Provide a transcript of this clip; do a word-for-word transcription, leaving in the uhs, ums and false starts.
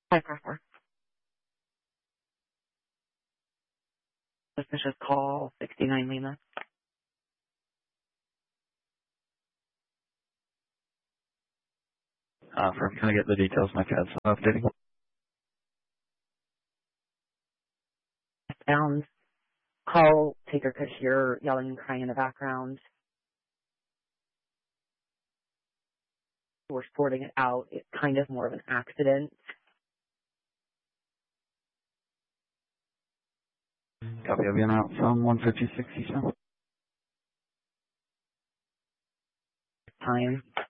Hi, Crawford. Suspicious call, sixty-nine Lima. Uh, from, can I get the details? My cat's updating. Sounds. Call taker could hear yelling and crying in the background. We're sorting it out. It's kind of more of an accident. Copy of you now from one fifty-six Eastern. Time.